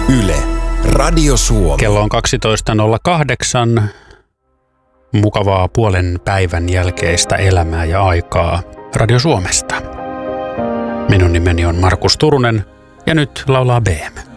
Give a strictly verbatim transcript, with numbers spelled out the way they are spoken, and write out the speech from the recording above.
Yle, Radio Suomi. Kello on kaksitoista nolla kahdeksan. Mukavaa puolen päivän jälkeistä elämää ja aikaa Radio Suomesta. Minun nimeni on Markus Turunen ja nyt laulaa B M.